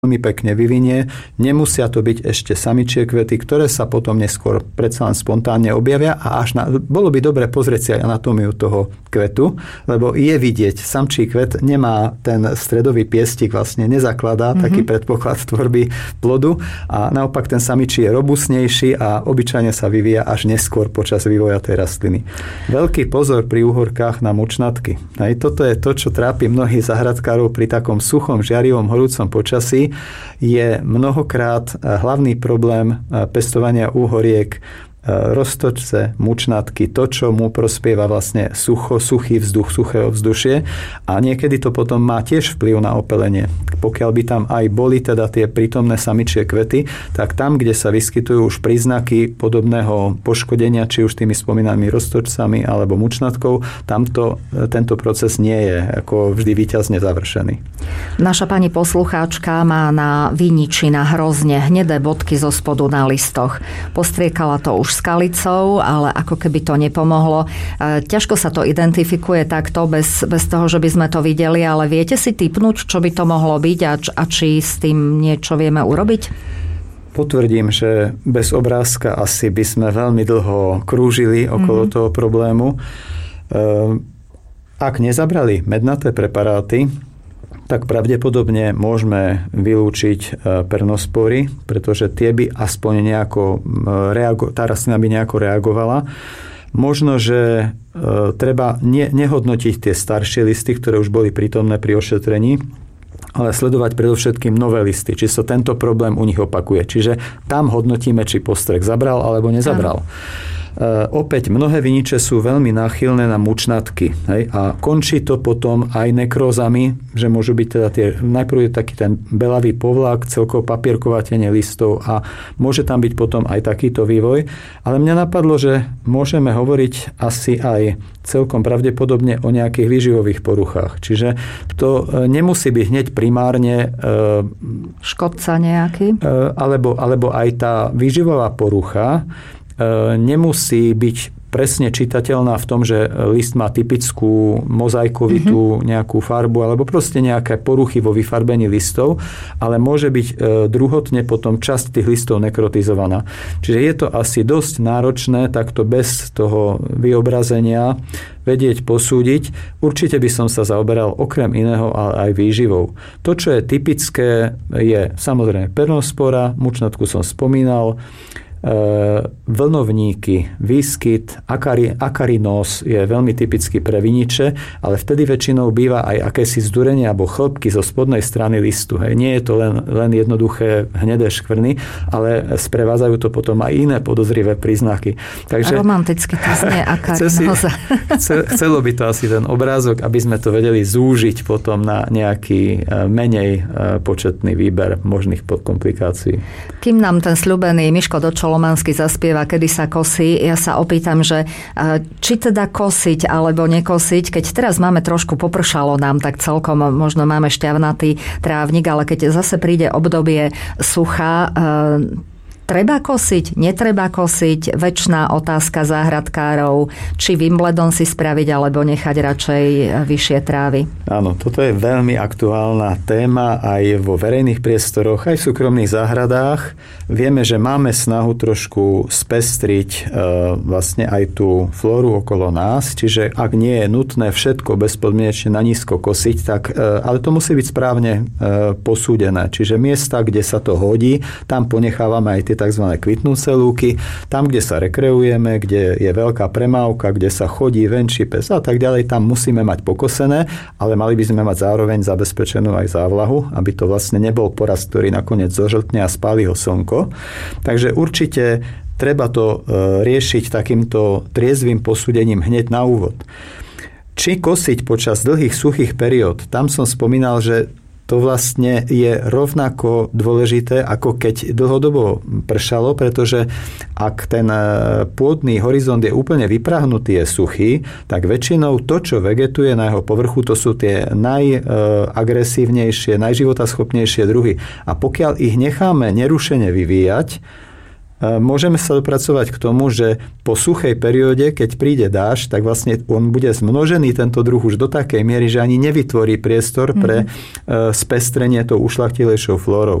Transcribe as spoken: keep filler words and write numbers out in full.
veľmi pekne vyvinie. Nemusia to byť ešte samičie kvety, ktoré sa potom neskôr predsa len spontánne objavia a až na, bolo by dobre pozrieť si aj anatómiu toho kvetu, lebo je vidieť, samčí kvet nemá ten stredový piestik, vlastne nezakladá mm-hmm. taký predpoklad tvorby plodu a naopak ten samičí je robustnejší a obyčajne sa vyvíja až neskôr počas vývoja tej rastliny. Veľký pozor pri úhorkách na mučnatky. Aj toto je to, čo trápi mnohých záhradkárov pri takom suchom, žiarivom, horúcom počasí, je mnohokrát hlavný problém pestovania úhoriek roztočce, mučnatky, to, čo mu prospieva vlastne sucho, suchý vzduch, suché ovzdušie a niekedy to potom má tiež vplyv na opelenie. Pokiaľ by tam aj boli teda tie prítomné samičie kvety, tak tam, kde sa vyskytujú už príznaky podobného poškodenia, či už tými spomínanými roztočcami alebo mučnatkou, tamto, tento proces nie je ako vždy víťazne završený. Naša pani poslucháčka má na viniči na hrozne hnedé bodky zo spodu na listoch. Postriekala to už skalicou, ale ako keby to nepomohlo. Ťažko sa to identifikuje takto, bez, bez toho, že by sme to videli, ale viete si tipnúť, čo by to mohlo byť a, a či s tým niečo vieme urobiť? Potvrdím, že bez obrázka asi by sme veľmi dlho krúžili okolo mm-hmm. toho problému. Ak nezabrali mednaté preparáty, tak pravdepodobne môžeme vylúčiť pernospory, pretože tie by aspoň nejako reago- tá rastlina by nejako reagovala. Možno, že e, treba ne- nehodnotiť tie staršie listy, ktoré už boli prítomné pri ošetrení, ale sledovať predovšetkým nové listy, či sa tento problém u nich opakuje. Čiže tam hodnotíme, či postrek zabral alebo nezabral. Aha. Uh, opäť mnohé viniče sú veľmi náchylné na mučnatky. Hej? A končí to potom aj nekrózami, že môžu byť teda tie, najprv je taký ten belavý povlak, celkovo papierkovatenie listov a môže tam byť potom aj takýto vývoj. Ale mňa napadlo, že môžeme hovoriť asi aj celkom pravdepodobne o nejakých výživových poruchách. Čiže to nemusí byť hneď primárne uh, škodca nejaký? Uh, alebo, alebo aj tá výživová porucha nemusí byť presne čitateľná v tom, že list má typickú mozaikovitú nejakú farbu alebo proste nejaké poruchy vo vyfarbení listov, ale môže byť druhotne potom časť tých listov nekrotizovaná. Čiže je to asi dosť náročné takto bez toho vyobrazenia vedieť, posúdiť. Určite by som sa zaoberal okrem iného ale aj výživou. To, čo je typické, je samozrejme pernospora, mučnatku som spomínal, vlnovníky, výskyt, akari, akarinós je veľmi typický pre viniče, ale vtedy väčšinou býva aj akési zdurenie alebo chlpky zo spodnej strany listu. Hej. Nie je to len, len jednoduché hnedé škvrny, ale sprevádzajú to potom aj iné podozrivé príznaky. Takže romanticky to znie akarinóza. Chcelo by to asi ten obrázok, aby sme to vedeli zúžiť potom na nejaký menej početný výber možných podkomplikácií. Kým nám ten sľúbený Miško Dočolo Lomansky zaspieva, kedy sa kosí. Ja sa opýtam, že či teda kosiť alebo nekosiť, keď teraz máme trošku popršalo nám, tak celkom možno máme šťavnatý trávnik, ale keď zase príde obdobie sucha, treba kosiť, netreba kosiť, večná otázka záhradkárov, či Wimbledon si spraviť, alebo nechať radšej vyššie trávy. Áno, toto je veľmi aktuálna téma aj vo verejných priestoroch, aj v súkromných záhradách. Vieme, že máme snahu trošku spestriť e, vlastne aj tú flóru okolo nás, čiže ak nie je nutné všetko bezpodmienečne na nízko kosiť, tak, e, ale to musí byť správne e, posúdené. Čiže miesta, kde sa to hodí, tam ponechávame aj tie tzv. Kvitnúce lúky. Tam, kde sa rekreujeme, kde je veľká premávka, kde sa chodí venčí pes a tak ďalej, tam musíme mať pokosené, ale mali by sme mať zároveň zabezpečenú aj závlahu, aby to vlastne nebol porast, ktorý nakoniec zožltne a spáli ho slnko. Takže určite treba to riešiť takýmto triezvým posúdením hneď na úvod. Či kosiť počas dlhých suchých periód? Tam som spomínal, že to vlastne je rovnako dôležité, ako keď dlhodobo pršalo, pretože ak ten pôdny horizont je úplne vyprahnutý, je suchý, tak väčšinou to, čo vegetuje na jeho povrchu, to sú tie najagresívnejšie, najživotaschopnejšie druhy. A pokiaľ ich necháme nerušene vyvíjať, môžeme sa dopracovať k tomu, že po suchej perióde, keď príde dážď, tak vlastne on bude zmnožený tento druh už do takej miery, že ani nevytvorí priestor pre mm-hmm. spestrenie tou ušľachtilejšou flórou.